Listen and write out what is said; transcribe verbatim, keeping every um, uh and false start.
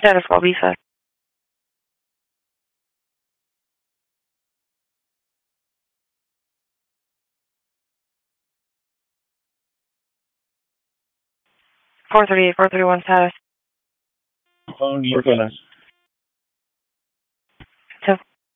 Status Wabisa. four thirty-eight, four thirty-one status. Phone, you can